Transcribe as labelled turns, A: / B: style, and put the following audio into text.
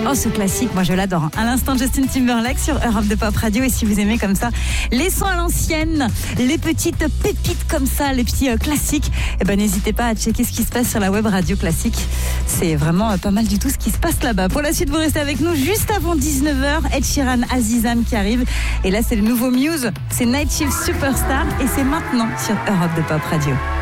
A: Oh, ce classique, moi je l'adore. À l'instant, Justin Timberlake sur Europe de Pop Radio. Et si vous aimez comme ça les sons à l'ancienne, les petites pépites comme ça, les petits classiques, n'hésitez pas à checker ce qui se passe sur la web radio classique. C'est vraiment pas mal du tout ce qui se passe là-bas. Pour la suite, vous restez avec nous juste avant 19h. Ed Sheeran, Azizam qui arrive. Et là, c'est le nouveau Muse. C'est Night Shift Superstar. Et c'est maintenant sur Europe de Pop Radio.